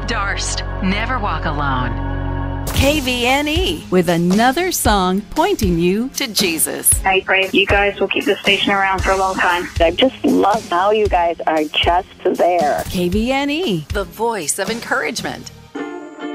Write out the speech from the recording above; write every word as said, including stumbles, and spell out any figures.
Darst, Never Walk Alone. K V N E with another song pointing you to Jesus. I pray you guys will keep this station around for a long time. I just love how you guys are just there. K V N E, The voice of encouragement.